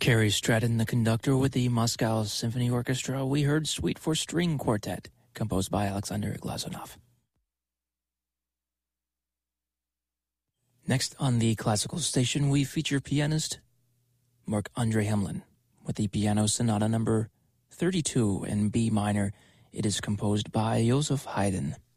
Carrie Stratton, the conductor with the Moscow Symphony Orchestra. We heard Suite for String Quartet, composed by Alexander Glazunov. Next on the classical station, we feature pianist Marc-Andre Hamelin with the Piano Sonata number 32 in B minor. It is composed by Joseph Haydn.